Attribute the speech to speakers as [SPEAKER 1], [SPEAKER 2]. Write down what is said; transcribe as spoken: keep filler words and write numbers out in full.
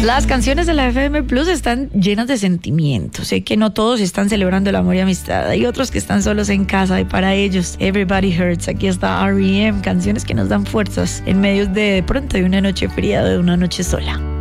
[SPEAKER 1] Las canciones de la F M Plus están llenas de sentimientos. Sé que no todos están celebrando el amor y amistad. Hay otros que están solos en casa y para ellos Everybody Hurts. Aquí está R E M, canciones que nos dan fuerzas en medio de, de pronto de una noche fría, de una noche sola.